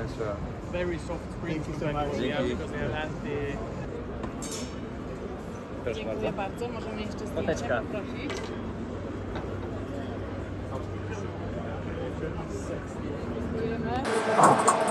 sure. Very soft spring compared to what we have because we have anti. Proszę Dziękuję bardzo. Możemy jeszcze zdjęcie Foteczka. poprosić. Dziękujemy.